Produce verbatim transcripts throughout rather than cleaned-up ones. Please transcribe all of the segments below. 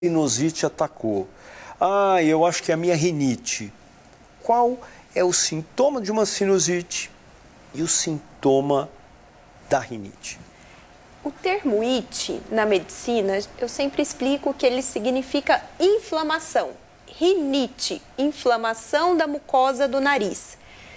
sinusite atacou. Ah, eu acho que é a minha rinite. Qual é o sintoma de uma sinusite e o sintoma da rinite? O termo it, na medicina, eu sempre explico que ele significa inflamação. Rinite, inflamação da mucosa do nariz.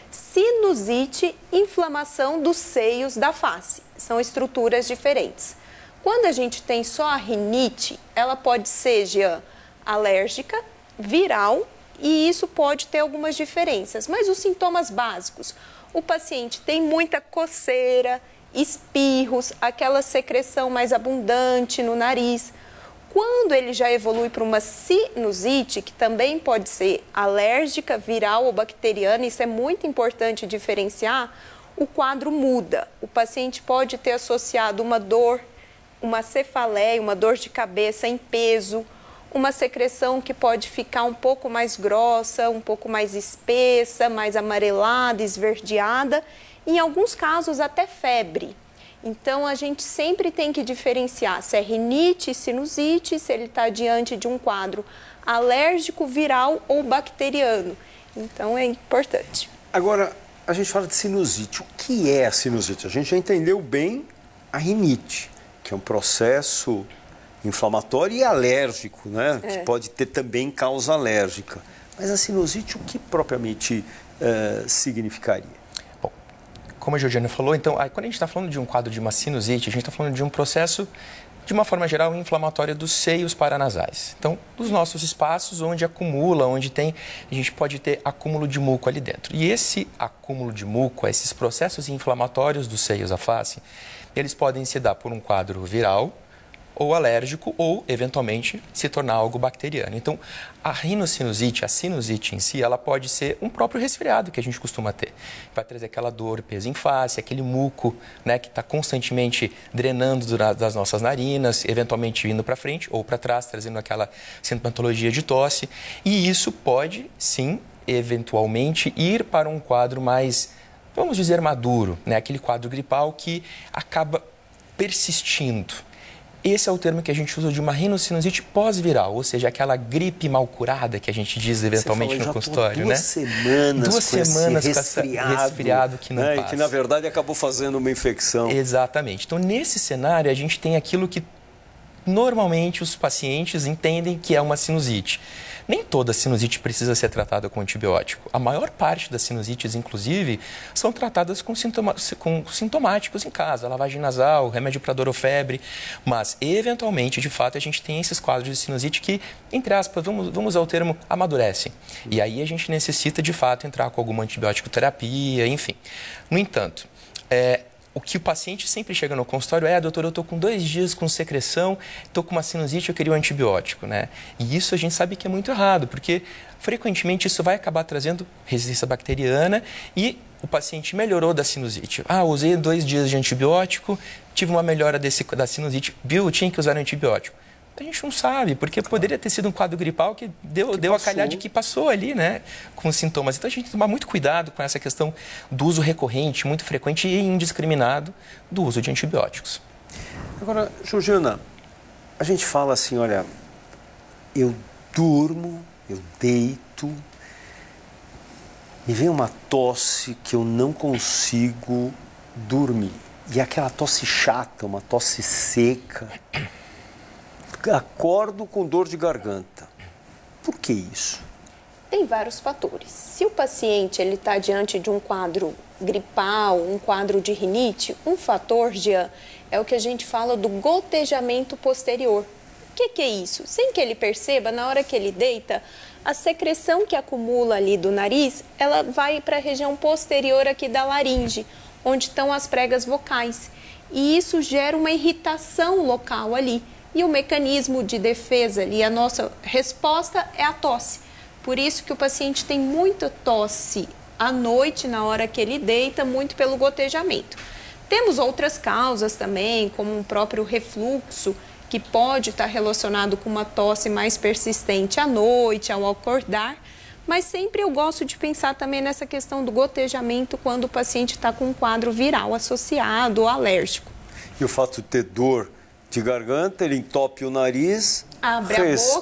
Sinusite, inflamação dos seios da face. São estruturas diferentes. Quando a gente tem só a rinite, ela pode ser Jean, alérgica, viral, e isso pode ter algumas diferenças. Mas os sintomas básicos, o paciente tem muita coceira, espirros, aquela secreção mais abundante no nariz. Quando ele já evolui para uma sinusite, que também pode ser alérgica, viral ou bacteriana, isso é muito importante diferenciar, o quadro muda. O paciente pode ter associado uma dor, uma cefaleia, uma dor de cabeça em peso, uma secreção que pode ficar um pouco mais grossa, um pouco mais espessa, mais amarelada, esverdeada, em alguns casos até febre. Então, a gente sempre tem que diferenciar se é rinite, sinusite, se ele está diante de um quadro alérgico, viral ou bacteriano. Então, é importante. Agora, a gente fala de sinusite. O que é a sinusite? A gente já entendeu bem a rinite, que é um processo inflamatório e alérgico, né? É. Que pode ter também causa alérgica. Mas a sinusite, o que propriamente uh, significaria? Como a Georgiana falou, então, quando a gente está falando de um quadro de uma sinusite, a gente está falando de um processo, de uma forma geral, inflamatório dos seios paranasais. Então, dos nossos espaços onde acumula, onde tem, a gente pode ter acúmulo de muco ali dentro. E esse acúmulo de muco, esses processos inflamatórios dos seios da face, eles podem se dar por um quadro viral, ou alérgico, ou, eventualmente, se tornar algo bacteriano. Então, a rinocinusite, a sinusite em si, ela pode ser um próprio resfriado que a gente costuma ter. Vai trazer aquela dor, peso em face, aquele muco, né, que está constantemente drenando das nossas narinas, eventualmente indo para frente ou para trás, trazendo aquela sintomatologia de tosse. E isso pode, sim, eventualmente, ir para um quadro mais, vamos dizer, maduro, né, aquele quadro gripal que acaba persistindo. Esse é o termo que a gente usa de uma rinocinusite pós-viral, ou seja, aquela gripe mal curada que a gente diz eventualmente falou, no consultório, duas né? Semanas duas com semanas esse resfriado, com esse resfriado que não né? passa. E que, na verdade, acabou fazendo uma infecção. Exatamente. Então, nesse cenário, a gente tem aquilo que normalmente os pacientes entendem que é uma sinusite. Nem toda sinusite precisa ser tratada com antibiótico. A maior parte das sinusites, inclusive, são tratadas com, sintoma, com sintomáticos em casa, lavagem nasal, remédio para dor ou febre. Mas, eventualmente, de fato, a gente tem esses quadros de sinusite que, entre aspas, vamos, vamos usar o termo, amadurecem. E aí a gente necessita, de fato, entrar com alguma antibiótico terapia, enfim. No entanto, é... o que o paciente sempre chega no consultório é, doutor, eu estou com dois dias com secreção, estou com uma sinusite, eu queria um antibiótico, né? E isso a gente sabe que é muito errado, porque frequentemente isso vai acabar trazendo resistência bacteriana e o paciente melhorou da sinusite. Ah, usei dois dias de antibiótico, tive uma melhora desse, da sinusite, viu, tinha que usar antibiótico. A gente não sabe, porque poderia ter sido um quadro gripal que deu, que deu a calhar de que passou ali, né, com os sintomas. Então, a gente tem que tomar muito cuidado com essa questão do uso recorrente, muito frequente e indiscriminado do uso de antibióticos. Agora, Georgiana, a gente fala assim, olha, eu durmo, eu deito, me vem uma tosse que eu não consigo dormir. E aquela tosse chata, uma tosse seca... acordo com dor de garganta. Por que isso? Tem vários fatores. Se o paciente ele está diante de um quadro gripal, um quadro de rinite, um fator, Jean, é o que a gente fala do gotejamento posterior. O que, que é isso? Sem que ele perceba, na hora que ele deita, a secreção que acumula ali do nariz, ela vai para a região posterior aqui da laringe, onde estão as pregas vocais. E isso gera uma irritação local ali. E o mecanismo de defesa ali, a nossa resposta é a tosse. Por isso que o paciente tem muita tosse à noite, na hora que ele deita, muito pelo gotejamento. Temos outras causas também, como o próprio refluxo, que pode estar relacionado com uma tosse mais persistente à noite, ao acordar. Mas sempre eu gosto de pensar também nessa questão do gotejamento quando o paciente está com um quadro viral associado ou alérgico. E o fato de ter dor de garganta, ele entope o nariz, Abre a boca